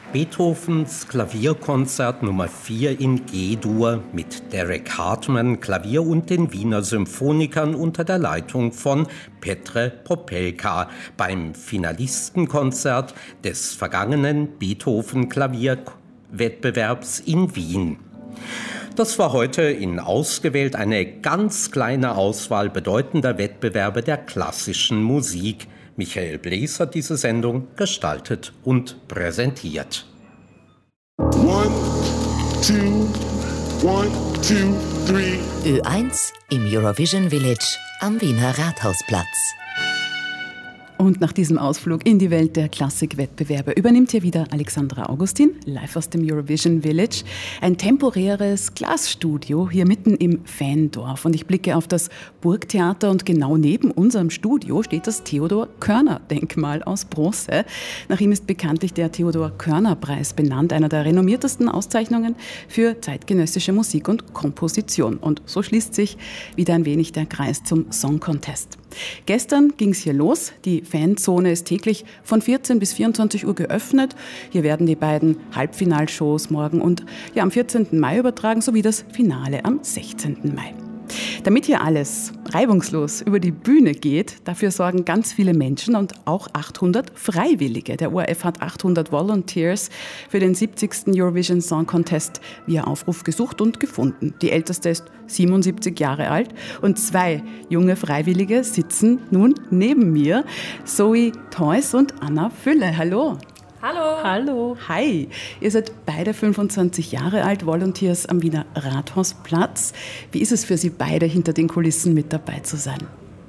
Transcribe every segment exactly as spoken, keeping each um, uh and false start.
Beethovens Klavierkonzert Nummer vier in G-Dur mit Derek Hartmann Klavier und den Wiener Symphonikern unter der Leitung von Petr Popelka beim Finalistenkonzert des vergangenen Beethoven-Klavierwettbewerbs in Wien. Das war heute in ausgewählt eine ganz kleine Auswahl bedeutender Wettbewerbe der klassischen Musik. Michael Blees hat diese Sendung gestaltet und präsentiert. One, two, one, two, three. Ö eins im Eurovision Village am Wiener Rathausplatz. Und nach diesem Ausflug in die Welt der Klassikwettbewerbe übernimmt hier wieder Alexandra Augustin, live aus dem Eurovision Village. Ein temporäres Glasstudio hier mitten im Fandorf. Und ich blicke auf das Burgtheater und genau neben unserem Studio steht das Theodor-Körner-Denkmal aus Bronze. Nach ihm ist bekanntlich der Theodor-Körner-Preis benannt, einer der renommiertesten Auszeichnungen für zeitgenössische Musik und Komposition. Und so schließt sich wieder ein wenig der Kreis zum Song Contest. Gestern ging es hier los. Die Fanzone ist täglich von vierzehn bis vierundzwanzig Uhr geöffnet. Hier werden die beiden Halbfinalshows morgen und ja, am vierzehnten Mai übertragen, sowie das Finale am sechzehnten Mai. Damit hier alles reibungslos über die Bühne geht, dafür sorgen ganz viele Menschen und auch achthundert Freiwillige. Der O R F hat achthundert Volunteers für den siebzigsten Eurovision Song Contest via Aufruf gesucht und gefunden. Die älteste ist siebenundsiebzig Jahre alt und zwei junge Freiwillige sitzen nun neben mir. Zoe Theus und Anna Fülle. Hallo. Hallo. Hallo. Hi. Ihr seid beide fünfundzwanzig Jahre alt, Volunteers am Wiener Rathausplatz. Wie ist es für Sie beide, hinter den Kulissen mit dabei zu sein?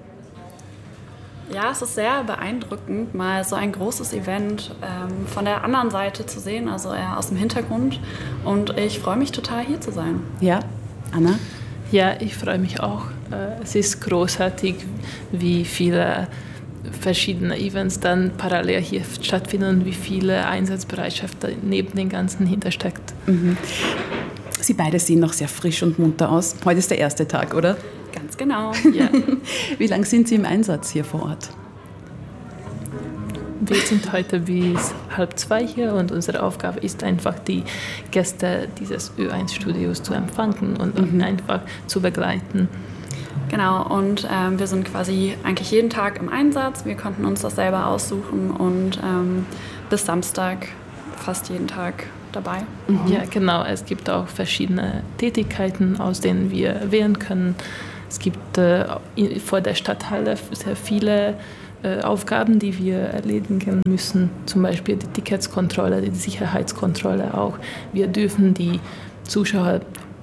Ja, es ist sehr beeindruckend, mal so ein großes Event ähm, von der anderen Seite zu sehen, also eher aus dem Hintergrund. Und ich freue mich total, hier zu sein. Ja, Anna? Ja, ich freue mich auch. Es ist großartig, wie viele verschiedene Events dann parallel hier stattfinden und wie viele Einsatzbereitschaft neben den ganzen hintersteckt. Mhm. Sie beide sehen noch sehr frisch und munter aus. Heute ist der erste Tag, oder? Ganz genau. Ja. Wie lange sind Sie im Einsatz hier vor Ort? Wir sind heute bis halb zwei hier und unsere Aufgabe ist einfach, die Gäste dieses Ö eins Studios zu empfangen und mhm. einfach zu begleiten. Genau, und ähm, wir sind quasi eigentlich jeden Tag im Einsatz. Wir konnten uns das selber aussuchen und ähm, bis Samstag fast jeden Tag dabei. Mhm. Ja, genau. Es gibt auch verschiedene Tätigkeiten, aus denen wir wählen können. Es gibt äh, vor der Stadthalle sehr viele äh, Aufgaben, die wir erledigen müssen. Zum Beispiel die Ticketskontrolle, die Sicherheitskontrolle auch. Wir dürfen die Zuschauer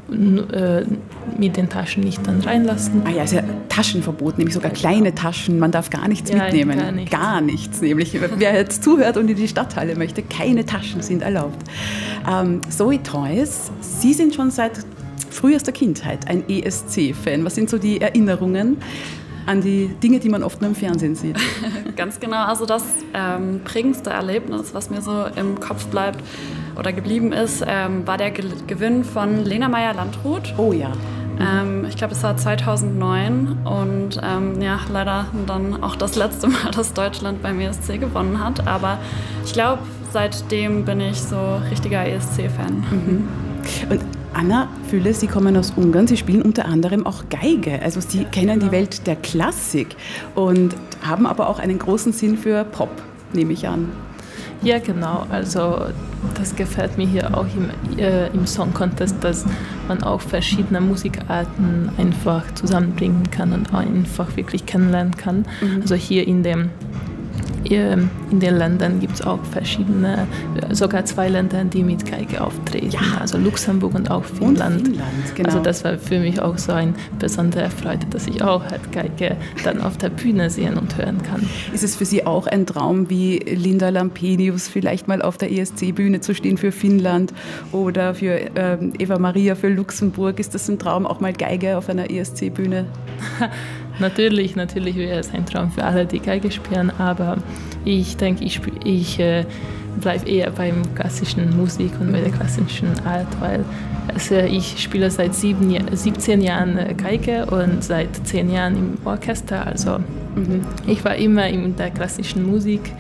mit den Taschen nicht dann reinlassen. Ah ja, ist ja Taschenverbot, nämlich sogar kleine Taschen. Man darf gar nichts ja, mitnehmen. Gar nichts. Gar nichts, nämlich. Wer jetzt zuhört und in die Stadthalle möchte, keine Taschen sind erlaubt. Ähm, Zoe Theus, Sie sind schon seit frühester Kindheit ein E S C-Fan. Was sind so die Erinnerungen an die Dinge, die man oft nur im Fernsehen sieht? Ganz genau, also das ähm, prägendste Erlebnis, was mir so im Kopf bleibt oder geblieben ist, ähm, war der Ge- Gewinn von Lena Meyer-Landrut. Oh ja. Ähm, ich glaube, es war zweitausendneun und ähm, ja, leider dann auch das letzte Mal, dass Deutschland beim E S C gewonnen hat. Aber ich glaube, seitdem bin ich so richtiger E S C-Fan. Mhm. Und Anna Fülle, Sie kommen aus Ungarn, Sie spielen unter anderem auch Geige. Also Sie kennen die Welt der Klassik und haben aber auch einen großen Sinn für Pop, nehme ich an. Ja, genau. Also das gefällt mir hier auch im, äh, im Song Contest, dass man auch verschiedene Musikarten einfach zusammenbringen kann und einfach wirklich kennenlernen kann. Mhm. Also hier in dem In den Ländern gibt es auch verschiedene, sogar zwei Länder, die mit Geige auftreten. Ja. Also Luxemburg und auch Finnland. Und Finnland, genau. Also das war für mich auch so eine besondere Freude, dass ich auch halt Geige dann auf der Bühne sehen und hören kann. Ist es für Sie auch ein Traum, wie Linda Lampenius vielleicht mal auf der E S C-Bühne zu stehen für Finnland oder für ähm, Eva Maria für Luxemburg? Ist das ein Traum, auch mal Geige auf einer E S C-Bühne? Natürlich, natürlich wäre es ein Traum für alle, die Geige spielen, aber ich denke, ich, ich äh, bleibe eher beim klassischen Musik und bei der klassischen Art, weil also ich spiele seit sieben, siebzehn Jahren Geige und seit zehn Jahren im Orchester, also mhm. ich war immer in der klassischen Musik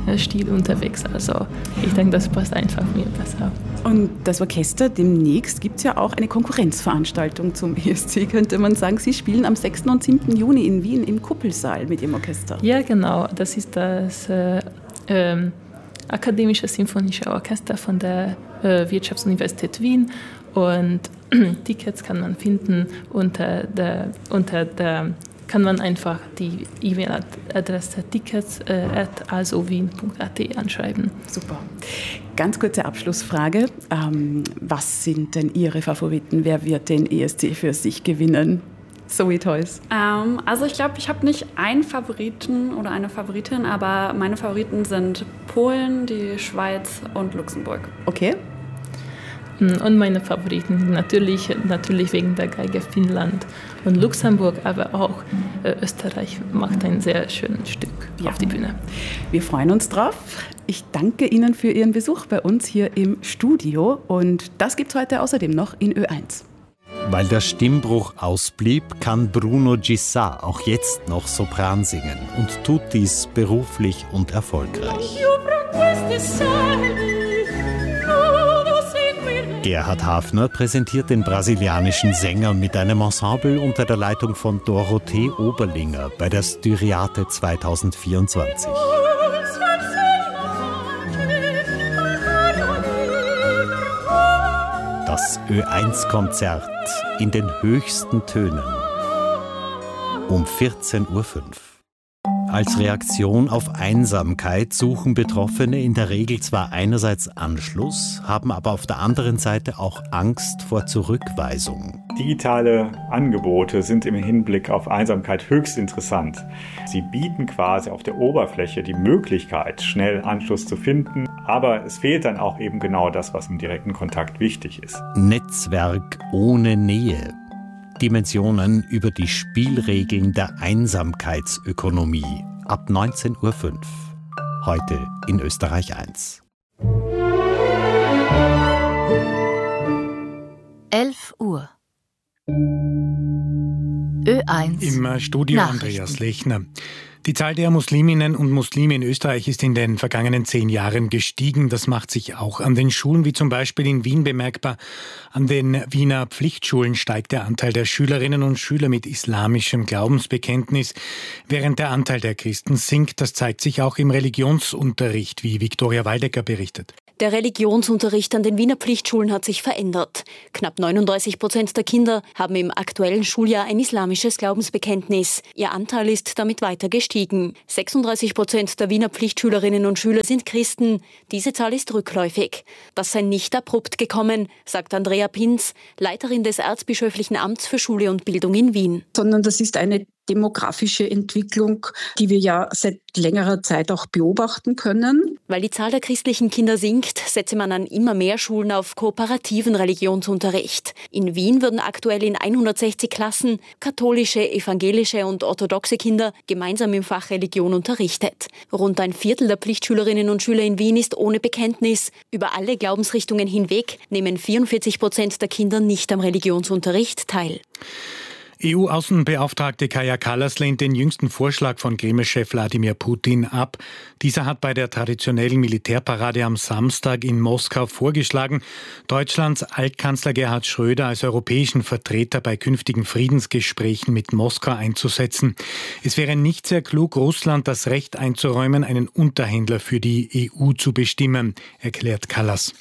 Stil unterwegs. Also ich denke, das passt einfach mir besser. Und das Orchester, demnächst gibt es ja auch eine Konkurrenzveranstaltung zum E S C, könnte man sagen. Sie spielen am sechsten und siebten Juni in Wien im Kuppelsaal mit Ihrem Orchester. Ja, genau. Das ist das äh, ähm, Akademische Symphonische Orchester von der äh, Wirtschaftsuniversität Wien. Und Tickets kann man finden unter der, unter der kann man einfach die E-Mail-Adresse tickets at asowien punkt a t anschreiben. Super. Ganz kurze Abschlussfrage. Ähm, was sind denn Ihre Favoriten? Wer wird den E S C für sich gewinnen? Zoe Theus. Ähm, also ich glaube, ich habe nicht einen Favoriten oder eine Favoritin, aber meine Favoriten sind Polen, die Schweiz und Luxemburg. Okay. Und meine Favoriten sind natürlich, natürlich wegen der Geige Finnland und Luxemburg, aber auch äh, Österreich macht ein sehr schönes Stück ja. auf die Bühne. Wir freuen uns drauf. Ich danke Ihnen für Ihren Besuch bei uns hier im Studio und das gibt es heute außerdem noch in Ö eins. Weil der Stimmbruch ausblieb, kann Bruno Gissart auch jetzt noch Sopran singen und tut dies beruflich und erfolgreich. Gerhard Hafner präsentiert den brasilianischen Sänger mit einem Ensemble unter der Leitung von Dorothee Oberlinger bei der Styriate zweitausendvierundzwanzig. Das Ö eins Konzert in den höchsten Tönen um vierzehn Uhr fünf. Als Reaktion auf Einsamkeit suchen Betroffene in der Regel zwar einerseits Anschluss, haben aber auf der anderen Seite auch Angst vor Zurückweisung. Digitale Angebote sind im Hinblick auf Einsamkeit höchst interessant. Sie bieten quasi auf der Oberfläche die Möglichkeit, schnell Anschluss zu finden, aber es fehlt dann auch eben genau das, was im direkten Kontakt wichtig ist. Netzwerk ohne Nähe. Dimensionen über die Spielregeln der Einsamkeitsökonomie ab neunzehn Uhr fünf. Heute in Österreich eins. elf Uhr. Ö eins. Im Studio Andreas Lechner. Die Zahl der Musliminnen und Muslime in Österreich ist in den vergangenen zehn Jahren gestiegen. Das macht sich auch an den Schulen, wie zum Beispiel in Wien, bemerkbar. An den Wiener Pflichtschulen steigt der Anteil der Schülerinnen und Schüler mit islamischem Glaubensbekenntnis, während der Anteil der Christen sinkt. Das zeigt sich auch im Religionsunterricht, wie Viktoria Waldecker berichtet. Der Religionsunterricht an den Wiener Pflichtschulen hat sich verändert. Knapp neununddreißig Prozent der Kinder haben im aktuellen Schuljahr ein islamisches Glaubensbekenntnis. Ihr Anteil ist damit weiter gestiegen. sechsunddreißig Prozent der Wiener Pflichtschülerinnen und Schüler sind Christen. Diese Zahl ist rückläufig. Das sei nicht abrupt gekommen, sagt Andrea Pinz, Leiterin des Erzbischöflichen Amts für Schule und Bildung in Wien. Sondern das ist eine demografische Entwicklung, die wir ja seit längerer Zeit auch beobachten können. Weil die Zahl der christlichen Kinder sinkt, setze man an immer mehr Schulen auf kooperativen Religionsunterricht. In Wien würden aktuell in hundertsechzig Klassen katholische, evangelische und orthodoxe Kinder gemeinsam im Fach Religion unterrichtet. Rund ein Viertel der Pflichtschülerinnen und Schüler in Wien ist ohne Bekenntnis. Über alle Glaubensrichtungen hinweg nehmen vierundvierzig Prozent der Kinder nicht am Religionsunterricht teil. E U-Außenbeauftragte Kaja Kallas lehnt den jüngsten Vorschlag von Kreml-Chef Wladimir Putin ab. Dieser hat bei der traditionellen Militärparade am Samstag in Moskau vorgeschlagen, Deutschlands Altkanzler Gerhard Schröder als europäischen Vertreter bei künftigen Friedensgesprächen mit Moskau einzusetzen. Es wäre nicht sehr klug, Russland das Recht einzuräumen, einen Unterhändler für die E U zu bestimmen, erklärt Kallas.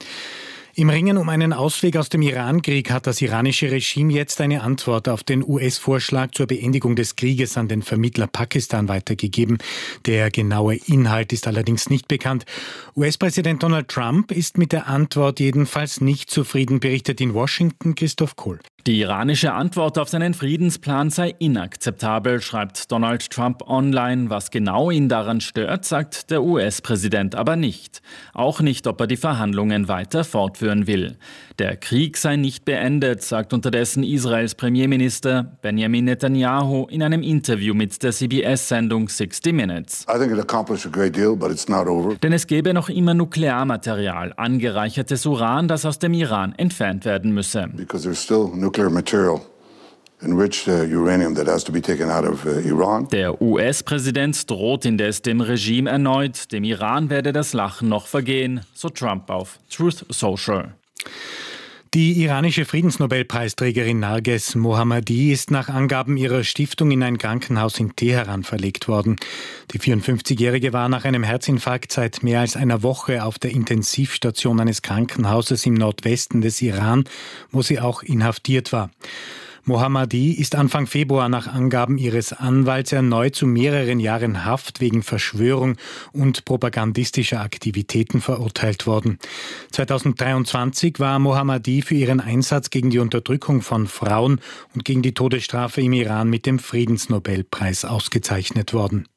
Im Ringen um einen Ausweg aus dem Iran-Krieg hat das iranische Regime jetzt eine Antwort auf den U S-Vorschlag zur Beendigung des Krieges an den Vermittler Pakistan weitergegeben. Der genaue Inhalt ist allerdings nicht bekannt. U S-Präsident Donald Trump ist mit der Antwort jedenfalls nicht zufrieden, berichtet in Washington Christoph Kohl. Die iranische Antwort auf seinen Friedensplan sei inakzeptabel, schreibt Donald Trump online. Was genau ihn daran stört, sagt der U S-Präsident aber nicht. Auch nicht, ob er die Verhandlungen weiter fortführen will. Der Krieg sei nicht beendet, sagt unterdessen Israels Premierminister Benjamin Netanyahu in einem Interview mit der C B S-Sendung sixty minutes. I think it accomplished a great deal, but it's not over. Denn es gäbe noch immer Nuklearmaterial, angereichertes Uran, das aus dem Iran entfernt werden müsse. Because there's still nuclear material enriched uh, uranium that has to be taken out of uh, Iran. Der U S-Präsident droht indes dem Regime erneut. Dem Iran werde das Lachen noch vergehen, so Trump auf Truth Social. Die iranische Friedensnobelpreisträgerin Narges Mohammadi ist nach Angaben ihrer Stiftung in ein Krankenhaus in Teheran verlegt worden. Die vierundfünfzigjährige war nach einem Herzinfarkt seit mehr als einer Woche auf der Intensivstation eines Krankenhauses im Nordwesten des Iran, wo sie auch inhaftiert war. Mohammadi ist Anfang Februar nach Angaben ihres Anwalts erneut zu mehreren Jahren Haft wegen Verschwörung und propagandistischer Aktivitäten verurteilt worden. zweitausenddreiundzwanzig war Mohammadi für ihren Einsatz gegen die Unterdrückung von Frauen und gegen die Todesstrafe im Iran mit dem Friedensnobelpreis ausgezeichnet worden.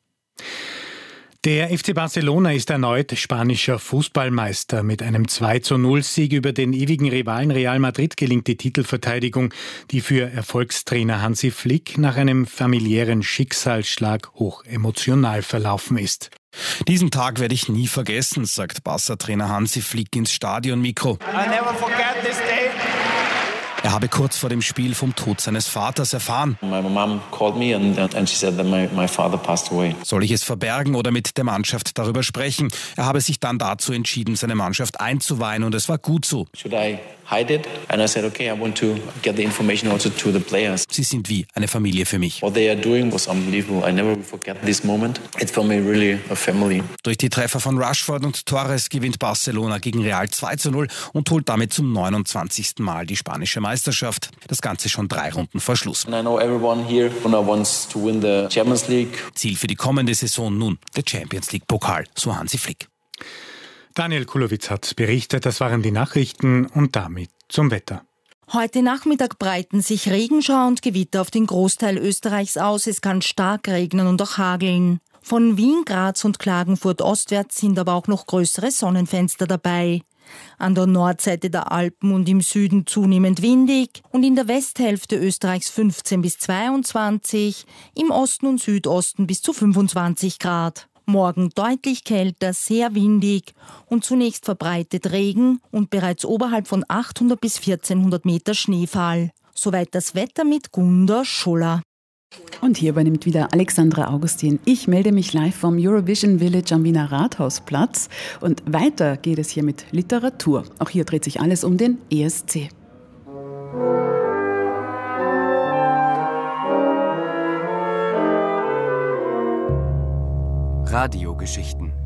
Der F C Barcelona ist erneut spanischer Fußballmeister. Mit einem zwei zu null Sieg über den ewigen Rivalen Real Madrid gelingt die Titelverteidigung, die für Erfolgstrainer Hansi Flick nach einem familiären Schicksalsschlag hoch emotional verlaufen ist. Diesen Tag werde ich nie vergessen, sagt Barca-Trainer Hansi Flick ins Stadionmikro. I never forget this day. Er habe kurz vor dem Spiel vom Tod seines Vaters erfahren. My mom called me and, and she said that my, my father passed away. Soll ich es verbergen oder mit der Mannschaft darüber sprechen? Er habe sich dann dazu entschieden, seine Mannschaft einzuweihen, und es war gut so. Should I hide it? And I said, okay, I want to get the information also to the players. Sie sind wie eine Familie für mich. What they are doing was unbelievable. I never forget this moment. It's for me really a family. Durch die Treffer von Rashford und Torres gewinnt Barcelona gegen Real zwei zu null und holt damit zum neunundzwanzigsten Mal die spanische Meisterschaft. Das Ganze schon drei Runden vor Schluss. And I know everyone here wants to win the Champions League. Ziel für die kommende Saison nun der Champions League Pokal, so Hansi Flick. Daniel Kulowitz hat berichtet, das waren die Nachrichten, und damit zum Wetter. Heute Nachmittag breiten sich Regenschauer und Gewitter auf den Großteil Österreichs aus. Es kann stark regnen und auch hageln. Von Wien, Graz und Klagenfurt ostwärts sind aber auch noch größere Sonnenfenster dabei. An der Nordseite der Alpen und im Süden zunehmend windig und in der Westhälfte Österreichs fünfzehn bis zweiundzwanzig, im Osten und Südosten bis zu fünfundzwanzig Grad. Morgen deutlich kälter, sehr windig und zunächst verbreitet Regen und bereits oberhalb von achthundert bis vierzehnhundert Meter Schneefall. Soweit das Wetter mit Gunda Schuller. Und hier übernimmt wieder Alexandra Augustin. Ich melde mich live vom Eurovision Village am Wiener Rathausplatz. Und weiter geht es hier mit Literatur. Auch hier dreht sich alles um den E S C. Radiogeschichten.